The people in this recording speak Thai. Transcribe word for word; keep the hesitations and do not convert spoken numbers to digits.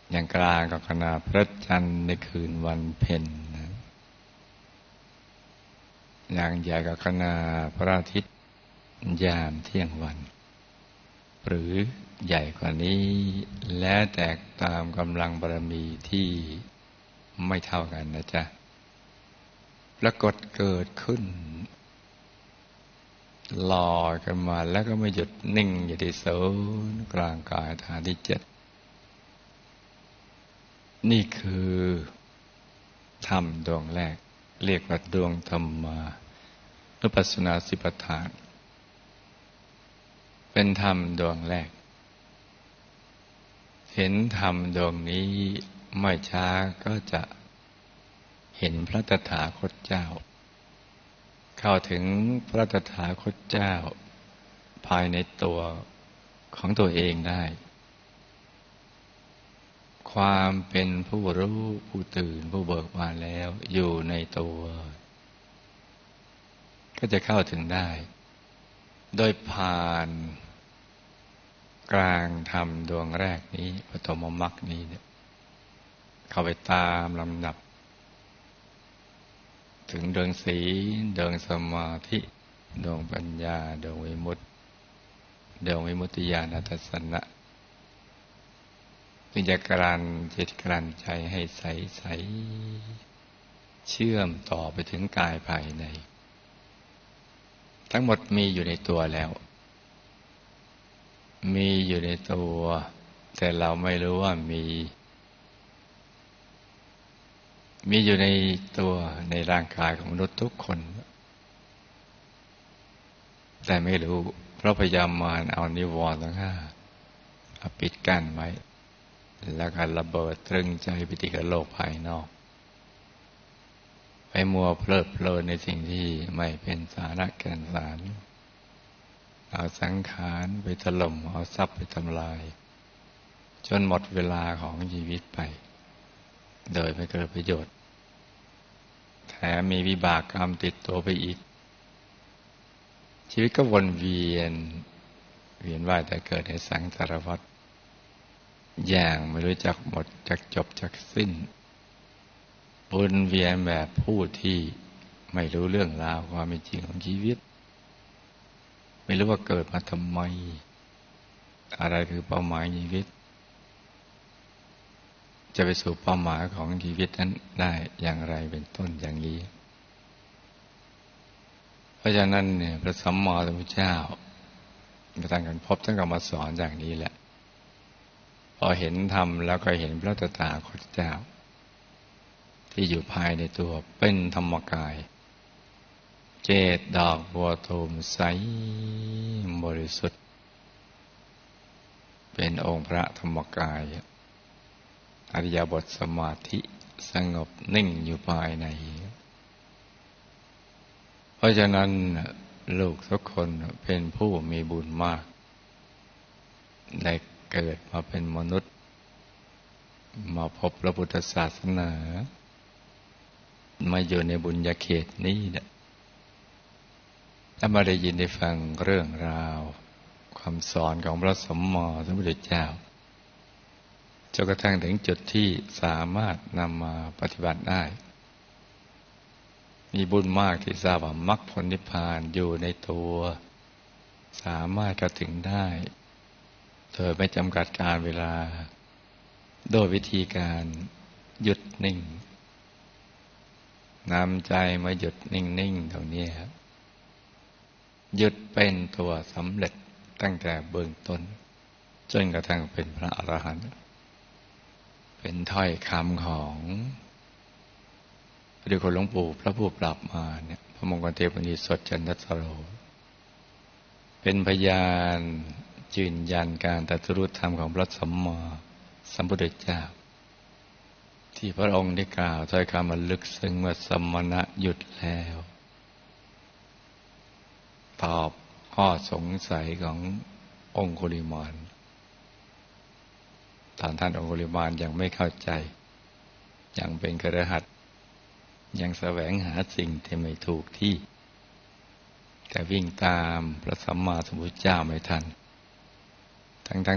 อย่างกลางกับขณะพระจันทร์ในคืนวันเพ็ญนะอย่างใหญ่กับขณะพระอาทิตย์ยามเที่ยงวันหรือใหญ่กว่านี้แล้วแต่ตามกำลังบารมีที่ไม่เท่ากันนะจ๊ะปรากฏเกิดขึ้นลอยกันมาแล้วก็ไม่หยุดนิ่งอยู่ที่ศูนย์กลางกายฐานที่เจ็ดนี่คือธรรมดวงแรกเรียกว่าดวงธรรมานุปัสสนาสิปทานเป็นธรรมดวงแรกเห็นธรรมดวงนี้ไม่ช้าก็จะเห็นพระตถาคตเจ้าเข้าถึงพระตถาคตเจ้าภายในตัวของตัวเองได้ความเป็นผู้รู้ผู้ตื่นผู้เบิกบานแล้วอยู่ในตัวก็จะเข้าถึงได้โดยผ่านกลางธรรมดวงแรกนี้ปฐมมรรคนี้เนี่ยเข้าไปตามลำดับถึงดวงศีลดวงสมาธิดวงปัญญาดวงวิมุตติดวงวิมุตติญาณทัสสนะจึงจะกลั่นจิตกลั่นใจให้ใสใสเชื่อมต่อไปถึงกายภายในทั้งหมดมีอยู่ในตัวแล้วมีอยู่ในตัวแต่เราไม่รู้ว่ามีมีอยู่ในตัวในร่างกายของมนุษย์ทุกคนแต่ไม่รู้เพราะพยายามมารเอานิวรณ์ทั้งห้าปิดกั้นไว้แล้วก็ระเบิดตรึงใจไปที่กับโลกภายนอกไปมัวเพลิดเพลินในสิ่งที่ไม่เป็นสาระแก่นสารเอาสังขารไปถล่มเอาทรัพย์ไปทำลายจนหมดเวลาของชีวิตไปโดยไม่เกิดประโยชน์แถมมีวิบากกรรมติดตัวไปอีกชีวิตก็วนเวียนเวียนว่ายแต่เกิดในสังสารวัฏอย่างไม่รู้จักหมดจักจบจักสิ้นวนเวียนแบบผู้ที่ไม่รู้เรื่องราวความเป็นจริงของชีวิตไม่รู้ว่าเกิดมาทำไมอะไรคือเป้าหมายชีวิตจะไปสู่เป้าหมายของชีวิตนั้นได้อย่างไรเป็นต้นอย่างนี้เพราะฉะนั้นเนี่ยพระสัมมาสัมพุทธเจ้าก็ตั้งกันพบท่านก็มาสอนอย่างนี้แหละพอเห็นธรรมแล้วก็เห็นพระตถาคตเจ้าที่อยู่ภายในตัวเป็นธรรมกายเจดดอกบัวตูมใสบริสุทธิ์เป็นองค์พระธรรมกายอริยบทสมาธิสงบนิ่งอยู่ภายในเพราะฉะนั้นลูกทุกคนเป็นผู้มีบุญมากได้เกิดมาเป็นมนุษย์มาพบพระพุทธศาสนามาอยู่ในบุญญาเขตนี้แหละถ้ามาได้ยินได้ฟังเรื่องราวคำสอนของพระสัมมาสัมพุทธเจ้าจนกระทั่งถึงจุดที่สามารถนำมาปฏิบัติได้มีบุญมากที่ทราบว่ามรรคผลนิพพานอยู่ในตัวสามารถเข้าถึงได้โดยไม่จำกัดการเวลาโดยวิธีการหยุดนิ่งนำใจมาหยุดนิ่งๆตรงนี้ครับหยุดเป็นตัวสำเร็จตั้งแต่เบื้องต้นจนกระทั่งเป็นพระอรหันต์เป็นถ้อยคำของพระเดชคุณหลวงปู่พระผู้ปราบมารเนี่ยพระมงคลเทพนิสดจันทสโรเป็นพยานยืนยันการตรัสรู้ธรรมของพระสัมมาสัมพุทธเจ้าที่พระองค์ได้กล่าวถ้อยคำอันลึกซึ้งว่าสมณะหยุดแล้วตอบข้อสงสัยขององคุลิมานตอนท่านองคุลิมานยังไม่เข้าใจยังเป็นคฤหัสถ์ยังแสวงหาสิ่งที่ไม่ถูกที่แต่วิ่งตามพระสัมมาสัมพุทธเจ้าไม่ทันทั้งๆ